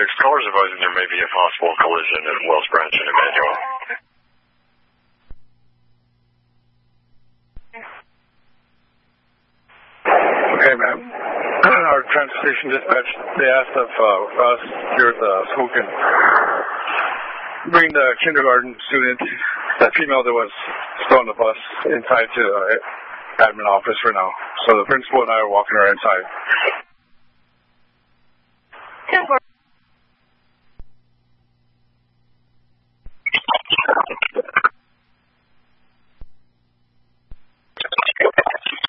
callers advising there may be a possible collision at Wells Branch and Emmanuel. Okay, ma'am. Our transportation dispatch, they asked if us here at the school can bring the kindergarten student, that female that was still on the bus, inside to the admin office for now. So the principal and I are walking her inside.